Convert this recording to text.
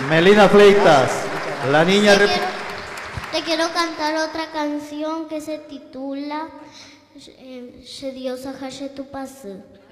Melina Fleitas, la niña... Te quiero cantar otra canción que se titula Shediosa Hashe tu Pasú.